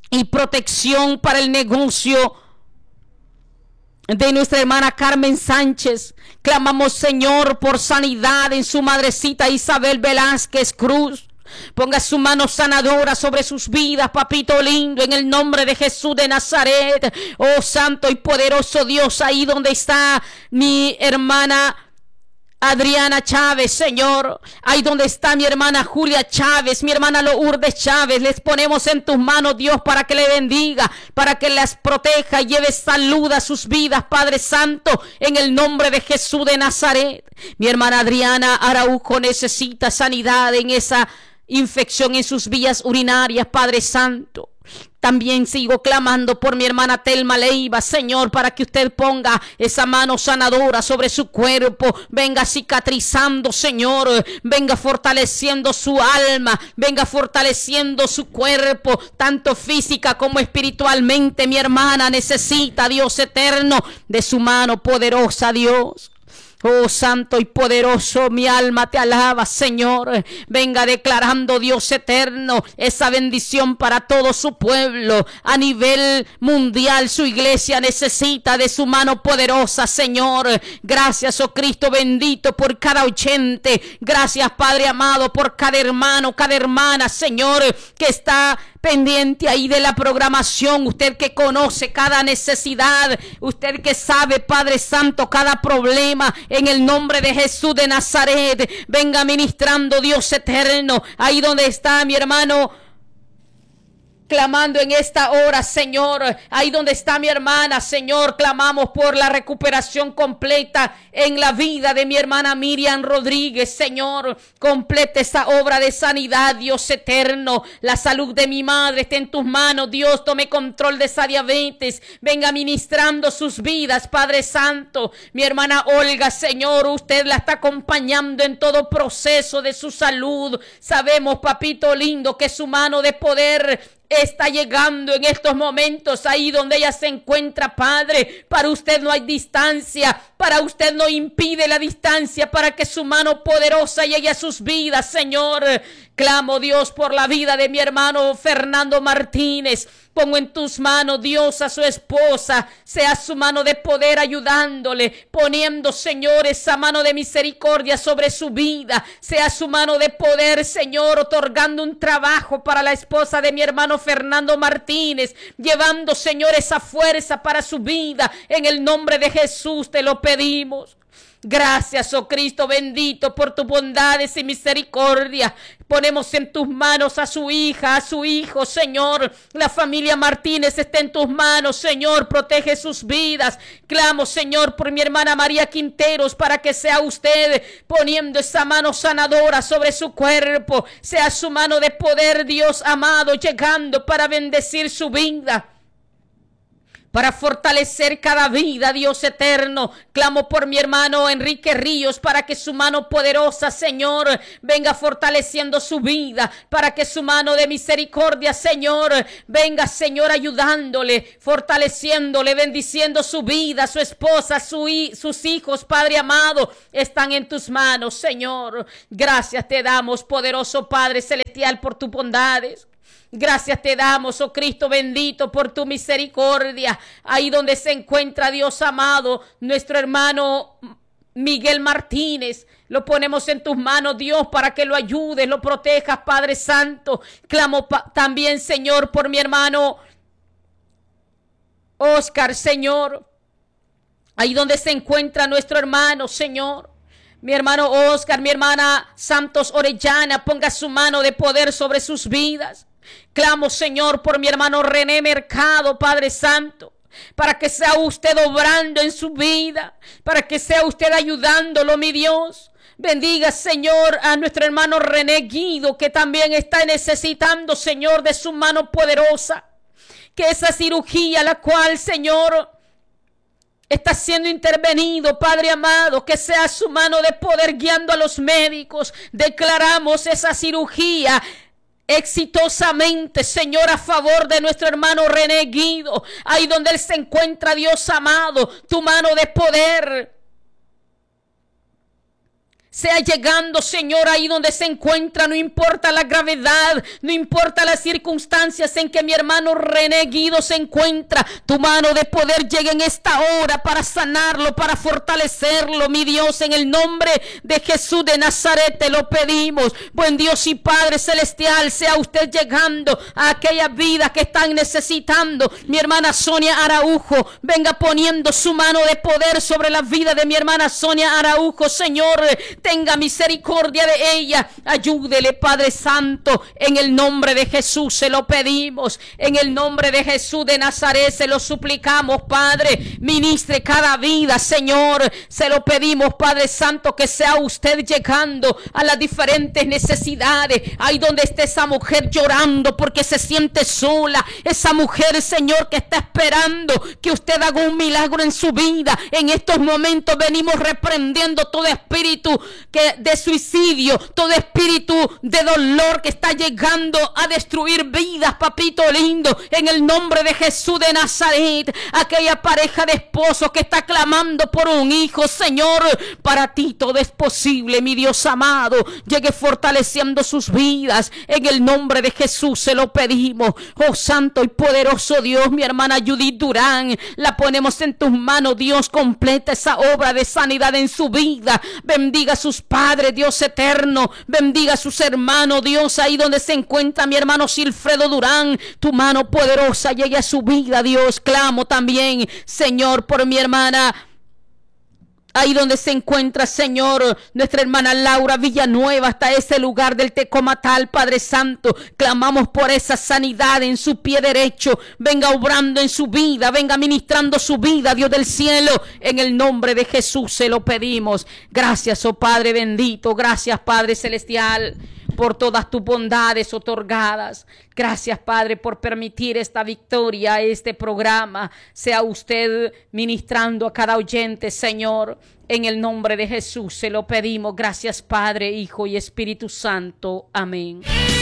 y protección para el negocio de nuestra hermana Carmen Sánchez. Clamamos, Señor, por sanidad en su madrecita Isabel Velázquez Cruz. Ponga su mano sanadora sobre sus vidas, papito lindo, en el nombre de Jesús de Nazaret. Oh, santo y poderoso Dios, ahí donde está mi hermana Adriana Chávez, Señor, ahí donde está mi hermana Julia Chávez, mi hermana Lourdes Chávez, les ponemos en tus manos, Dios, para que le bendiga, para que las proteja y lleve salud a sus vidas, Padre Santo, en el nombre de Jesús de Nazaret. Mi hermana Adriana Araujo necesita sanidad en esa infección en sus vías urinarias, Padre Santo. También sigo clamando por mi hermana Telma Leiva, Señor, para que usted ponga esa mano sanadora sobre su cuerpo, venga cicatrizando, Señor, venga fortaleciendo su alma, venga fortaleciendo su cuerpo, tanto física como espiritualmente. Mi hermana necesita, Dios eterno, de su mano poderosa, Dios. Oh, santo y poderoso, mi alma te alaba, Señor. Venga declarando, Dios eterno, esa bendición para todo su pueblo. A nivel mundial, su iglesia necesita de su mano poderosa, Señor. Gracias, oh Cristo bendito, por cada oyente. Gracias, Padre amado, por cada hermano, cada hermana, Señor, que está pendiente ahí de la programación. Usted que conoce cada necesidad, usted que sabe, Padre Santo, cada problema, en el nombre de Jesús de Nazaret, venga ministrando, Dios eterno, ahí donde está mi hermano clamando en esta hora, Señor, ahí donde está mi hermana, Señor, clamamos por la recuperación completa en la vida de mi hermana Miriam Rodríguez, Señor, complete esa obra de sanidad, Dios eterno. La salud de mi madre está en tus manos, Dios, tome control de esa diabetes, venga ministrando sus vidas, Padre Santo. Mi hermana Olga, Señor, usted la está acompañando en todo proceso de su salud. Sabemos, papito lindo, que su mano de poder está llegando en estos momentos ahí donde ella se encuentra, Padre. Para usted no hay distancia, para usted no impide la distancia, para que su mano poderosa llegue a sus vidas, Señor. Clamo, Dios, por la vida de mi hermano Fernando Martínez. Pongo en tus manos, Dios, a su esposa, sea su mano de poder ayudándole, poniendo, Señor, esa mano de misericordia sobre su vida, sea su mano de poder, Señor, otorgando un trabajo para la esposa de mi hermano Fernando Martínez, llevando, Señor, esa fuerza para su vida. En el nombre de Jesús te lo pedimos. Gracias, oh Cristo bendito, por tus bondades y misericordia. Ponemos en tus manos a su hija, a su hijo, Señor. La familia Martínez está en tus manos, Señor. Protege sus vidas. Clamo, Señor, por mi hermana María Quinteros, para que sea usted poniendo esa mano sanadora sobre su cuerpo. Sea su mano de poder, Dios amado, llegando para bendecir su vida, para fortalecer cada vida, Dios eterno. Clamo por mi hermano Enrique Ríos, para que su mano poderosa, Señor, venga fortaleciendo su vida, para que su mano de misericordia, Señor, venga, Señor, ayudándole, fortaleciéndole, bendiciendo su vida, su esposa, sus hijos, Padre amado, están en tus manos, Señor. Gracias te damos, poderoso Padre celestial, por tus bondades. Gracias te damos, oh Cristo bendito, por tu misericordia. Ahí donde se encuentra, Dios amado, nuestro hermano Miguel Martínez, lo ponemos en tus manos, Dios, para que lo ayudes, lo protejas, Padre Santo. Clamo también, Señor, por mi hermano Oscar, Señor, ahí donde se encuentra nuestro hermano, Señor. Mi hermano Oscar, mi hermana Santos Orellana, ponga su mano de poder sobre sus vidas. Clamo, Señor, por mi hermano René Mercado, Padre Santo, para que sea usted obrando en su vida, para que sea usted ayudándolo, mi Dios. Bendiga, Señor, a nuestro hermano René Guido, que también está necesitando, Señor, de su mano poderosa. Que esa cirugía, la cual, Señor, está siendo intervenido, Padre amado, que sea su mano de poder guiando a los médicos. Declaramos esa cirugía exitosamente, Señor, a favor de nuestro hermano René Guido. Ahí donde él se encuentra, Dios amado, tu mano de poder sea llegando, Señor, ahí donde se encuentra. No importa la gravedad, no importa las circunstancias en que mi hermano René Guido se encuentra. Tu mano de poder llega en esta hora para sanarlo, para fortalecerlo, mi Dios, en el nombre de Jesús de Nazaret te lo pedimos. Buen Dios y Padre celestial, sea usted llegando a aquella vida que están necesitando. Mi hermana Sonia Araujo, venga poniendo su mano de poder sobre la vida de mi hermana Sonia Araujo. Señor, tenga misericordia de ella. Ayúdele, Padre Santo, en el nombre de Jesús se lo pedimos. En el nombre de Jesús de Nazaret se lo suplicamos, Padre. Ministre cada vida, Señor. Se lo pedimos, Padre Santo, que sea usted llegando a las diferentes necesidades. Ahí donde esté esa mujer llorando porque se siente sola. Esa mujer, Señor, que está esperando que usted haga un milagro en su vida. En estos momentos venimos reprendiendo todo espíritu de suicidio, todo espíritu de dolor que está llegando a destruir vidas, papito lindo, en el nombre de Jesús de Nazaret. Aquella pareja de esposos que está clamando por un hijo, Señor, para ti todo es posible, mi Dios amado. Llegue fortaleciendo sus vidas, en el nombre de Jesús se lo pedimos. Oh santo y poderoso Dios, mi hermana Judith Durán, la ponemos en tus manos, Dios. Completa esa obra de sanidad en su vida. Bendiga a sus padres, Dios eterno. Bendiga a sus hermanos, Dios, ahí donde se encuentra mi hermano Silfredo Durán. Tu mano poderosa llegue a su vida, Dios. Clamo también, Señor, por mi hermana ahí donde se encuentra, Señor, nuestra hermana Laura Villanueva, hasta ese lugar del Tecomatal, Padre Santo. Clamamos por esa sanidad en su pie derecho. Venga obrando en su vida, venga ministrando su vida, Dios del cielo. En el nombre de Jesús se lo pedimos. Gracias, oh Padre bendito. Gracias, Padre celestial, por todas tus bondades otorgadas. Gracias, Padre, por permitir esta victoria a este programa. Sea usted ministrando a cada oyente, Señor. En el nombre de Jesús se lo pedimos. Gracias, Padre, Hijo y Espíritu Santo. Amén.